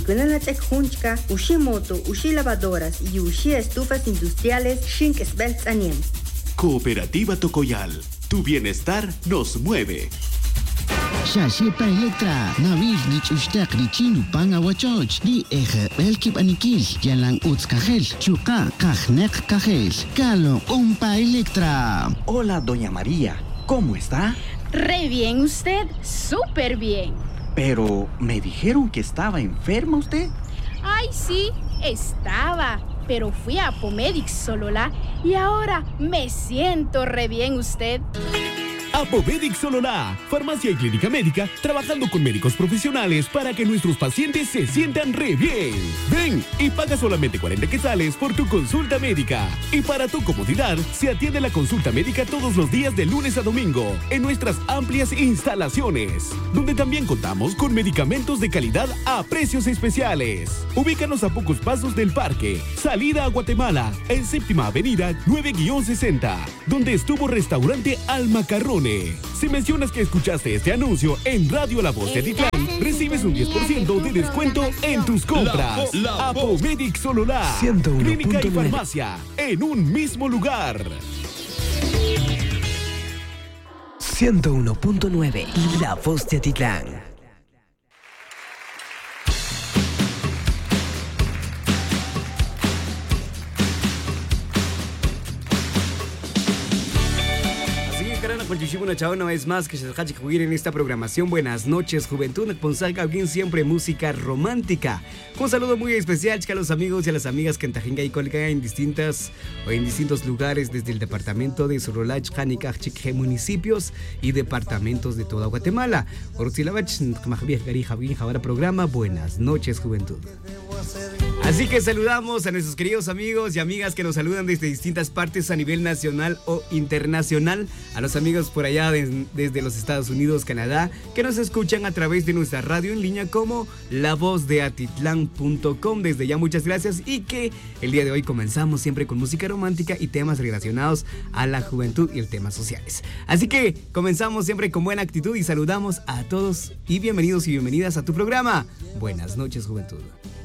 Kunanatek Hunchka, Ushimoto, Ushi lavadoras y Ushi estufas industriales Shinkesbelts Aniem. Cooperativa Tocoyal. Tu bienestar nos mueve. Shashipa Electra, Nabil Lich Ustak Richinu Panga Wachoch, Li Eje Belkip Anikil, Yalang Utz Kajel, Chuka, Kajnek Kajel, Kalo Umpa Electra. Hola, doña María, ¿cómo está? Re bien, usted, súper bien. Pero, ¿me dijeron que estaba enferma usted? Ay, sí, estaba. Pero fui a Apomedics Sololá y ahora me siento re bien, usted. Apomedics Sololá, farmacia y clínica médica, trabajando con médicos profesionales para que nuestros pacientes se sientan re bien. Ven y paga solamente 40 quetzales por tu consulta médica. Y para tu comodidad, se atiende la consulta médica todos los días de lunes a domingo en nuestras amplias instalaciones, donde también contamos con medicamentos de calidad a precios especiales. Ubícanos a pocos pasos del parque, salida a Guatemala, en Séptima Avenida 9-60, donde estuvo restaurante Al Macarrón. Si mencionas que escuchaste este anuncio en Radio La Voz de Atitlán, recibes un 10% de descuento en tus compras. Apomedics Sololá, clínica y farmacia en un mismo lugar. 101.9 La Voz de Atitlán. Una chava una vez más que se deja jugar en esta programación. Buenas noches, juventud. Ponsalga alguien siempre música romántica. Un saludo muy especial a los amigos y a las amigas que en Tajinga y Colga en distintos lugares desde el departamento de Sorolach, Janica, Chique, municipios y departamentos de toda Guatemala. Programa Buenas noches, juventud. Así que saludamos a nuestros queridos amigos y amigas que nos saludan desde distintas partes a nivel nacional o internacional, a los amigos por allá desde los Estados Unidos, Canadá, que nos escuchan a través de nuestra radio en línea como lavozdeatitlán.com. Desde ya muchas gracias y que el día de hoy comenzamos siempre con música romántica y temas relacionados a la juventud y el temas sociales. Así que comenzamos siempre con buena actitud y saludamos a todos y bienvenidos y bienvenidas a tu programa Buenas noches, juventud.